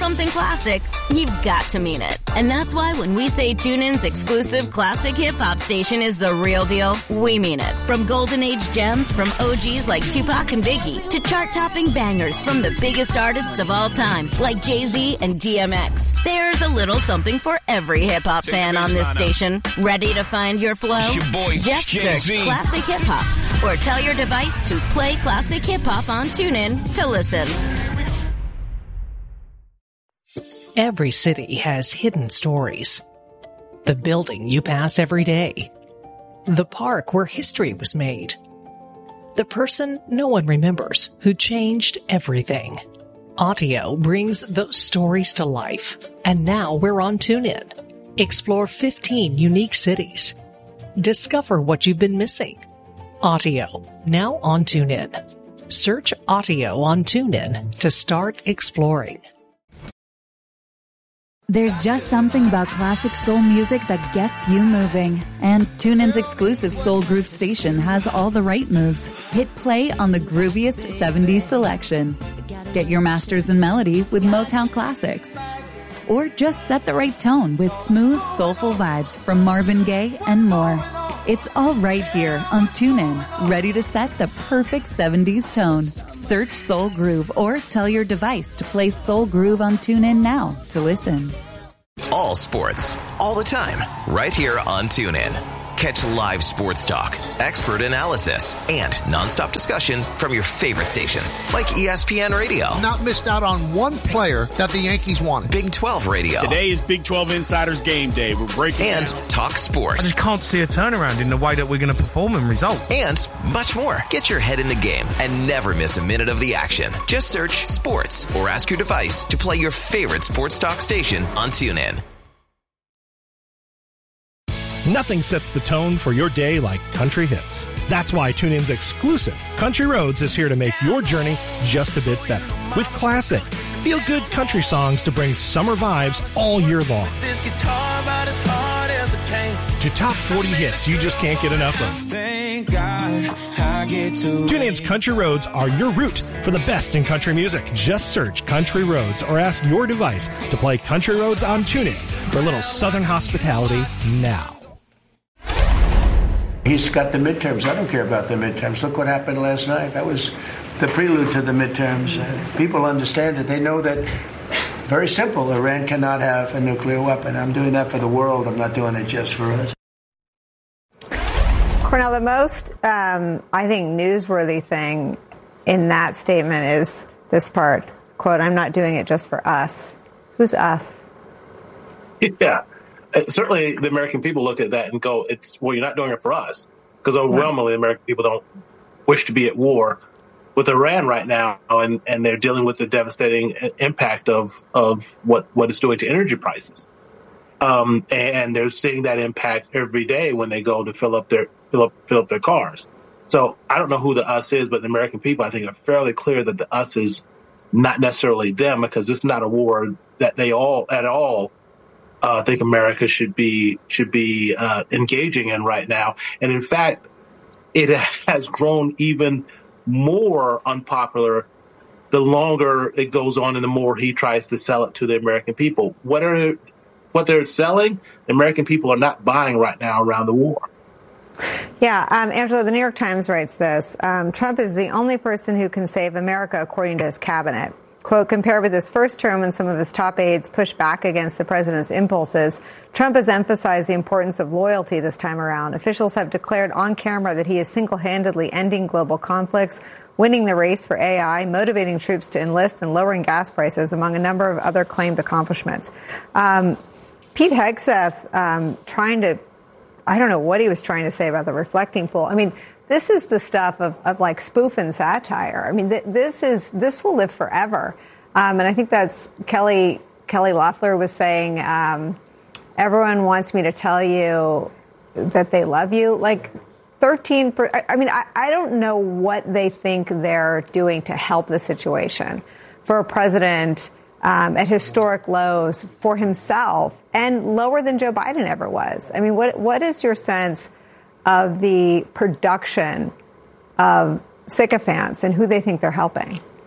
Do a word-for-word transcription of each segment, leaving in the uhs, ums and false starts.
something classic, you've got to mean it. And that's why when we say TuneIn's exclusive classic hip-hop station is the real deal, we mean it. From golden age gems from O Gs like Tupac and Biggie to chart-topping bangers from the biggest artists of all time like Jay-Z and D M X. There's a little something for every hip-hop fan on this station. Ready to find your flow? Your boy, Just Jay-Z. search Classic Hip Hop or tell your device to play Classic Hip Hop on TuneIn to listen. Every city has hidden stories. The building you pass every day. The park where history was made. The person no one remembers who changed everything. Audio brings those stories to life. And now we're on TuneIn. Explore fifteen unique cities. Discover what you've been missing. Audio, now on TuneIn. Search Audio on TuneIn to start exploring. There's just something about classic soul music that gets you moving. And TuneIn's exclusive Soul Groove station has all the right moves. Hit play on the grooviest seventies selection. Get your masters in melody with Motown classics. Or just set the right tone with smooth, soulful vibes from Marvin Gaye and more. It's all right here on TuneIn, ready to set the perfect seventies tone. Search Soul Groove or tell your device to play Soul Groove on TuneIn now to listen. All sports, all the time, right here on TuneIn. Catch live sports talk, expert analysis, and nonstop discussion from your favorite stations like E S P N Radio. Not missed out on one player that the Yankees wanted. Big twelve Radio. Today is Big twelve Insiders Game Day. We're breaking And down. Talk Sport. I just can't see a turnaround in the way that we're going to perform and result. And much more. Get your head in the game and never miss a minute of the action. Just search sports or ask your device to play your favorite sports talk station on TuneIn. Nothing sets the tone for your day like country hits. That's why TuneIn's exclusive Country Roads is here to make your journey just a bit better. With classic, feel-good country songs to bring summer vibes all year long. This guitar about as hard as a pain. To top forty hits you just can't get enough of. Thank God I get to TuneIn's Country Roads are your route for the best in country music. Just search Country Roads or ask your device to play Country Roads on TuneIn for a little southern hospitality now. He's got the midterms. I don't care about the midterms. Look what happened last night. That was the prelude to the midterms. Uh, people understand it. They know that, very simple, Iran cannot have a nuclear weapon. I'm doing that for the world. I'm not doing it just for us. Cornell, the most, um, I think, newsworthy thing in that statement is this part, quote, I'm not doing it just for us. Who's us? Yeah. Certainly, the American people look at that and go, "It's well, you're not doing it for us," because overwhelmingly, yeah. American people don't wish to be at war with Iran right now, and, and they're dealing with the devastating impact of of what, what it's doing to energy prices. Um, and they're seeing that impact every day when they go to fill up their fill up fill up their cars. So I don't know who the us is, but the American people, I think, are fairly clear that the us is not necessarily them, because it's not a war that they all at all. Uh, I think America should be should be uh, engaging in right now. And in fact, it has grown even more unpopular the longer it goes on and the more he tries to sell it to the American people. What are what they're selling, the American people are not buying right now around the war. Yeah, um, Angela, the New York Times writes this. Um, Trump is the only person who can save America, according to his cabinet. Quote, compared with his first term when some of his top aides pushed back against the president's impulses, Trump has emphasized the importance of loyalty this time around. Officials have declared on camera that he is single-handedly ending global conflicts, winning the race for A I, motivating troops to enlist, and lowering gas prices, among a number of other claimed accomplishments. Um, Pete Hegseth um, trying to, I don't know what he was trying to say about the reflecting pool. I mean, this is the stuff of, of like spoof and satire. I mean, th- this is this will live forever. Um, and I think that's Kelly Kelly Loeffler was saying, um, everyone wants me to tell you that they love you. Like thirteen per, I, I mean, I, I don't know what they think they're doing to help the situation for a president um, at historic lows for himself and lower than Joe Biden ever was. I mean, what what is your sense of the production of sycophants and who they think they're helping?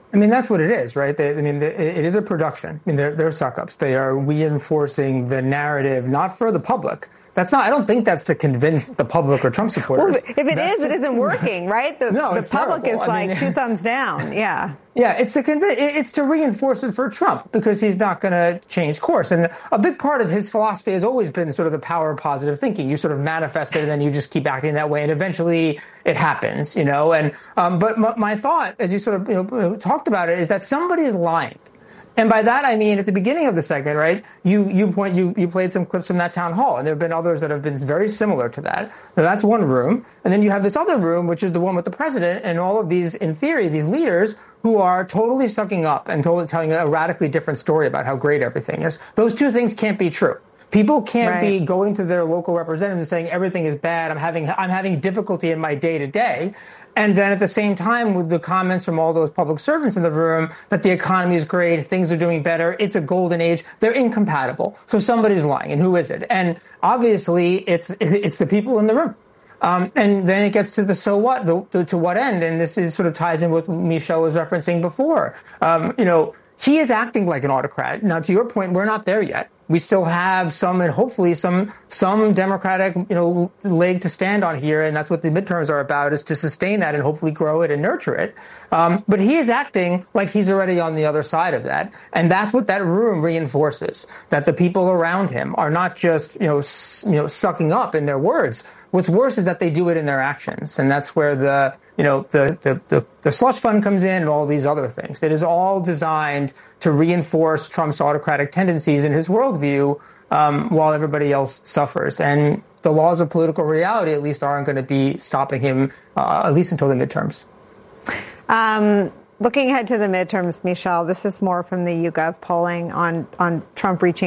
I mean, that's what it is, right? They, I mean, it is a production. I mean, they're, they're suck-ups. They are reinforcing the narrative, not for the public. That's not, I don't think that's to convince the public or Trump supporters. Well, if it that's is, to, it isn't working, right? The, no, the it's public terrible. is I like mean, two thumbs down. Yeah. Yeah, it's to convince, it's to reinforce it for Trump because he's not going to change course. And a big part of his philosophy has always been sort of the power of positive thinking. You sort of manifest it and then you just keep acting that way, and eventually it happens, you know. And um, but my, my thought, as you sort of you know talked about it, is that somebody is lying. And by that, I mean, at the beginning of the segment, right, you, you point, you, you played some clips from that town hall, and there have been others that have been very similar to that. Now, that's one room. And then you have this other room, which is the one with the president and all of these, in theory, these leaders who are totally sucking up and totally telling a radically different story about how great everything is. Those two things can't be true. People can't right. be going to their local representatives and saying everything is bad. I'm having, I'm having difficulty in my day to day. And then at the same time, with the comments from all those public servants in the room that the economy is great, things are doing better, it's a golden age, they're incompatible. So somebody's lying, and who is it? And obviously, it's it's the people in the room. Um, and then it gets to the so what, the, the, to what end? And this is sort of ties in with what Michelle was referencing before. Um, you know, he is acting like an autocrat. Now, to your point, we're not there yet. We still have some, and hopefully some, some Democratic, you know, leg to stand on here. And that's what the midterms are about, is to sustain that and hopefully grow it and nurture it. Um, but he is acting like he's already on the other side of that. And that's what that room reinforces, that the people around him are not just, you know, s- you know, sucking up in their words. What's worse is that they do it in their actions. And that's where the, you know, the, the, the, the slush fund comes in and all these other things. It is all designed to reinforce Trump's autocratic tendencies in his worldview, um, while everybody else suffers. And the laws of political reality, at least, aren't going to be stopping him, uh, at least until the midterms. Um, looking ahead to the midterms, Michelle, this is more from the YouGov polling on, on Trump reaching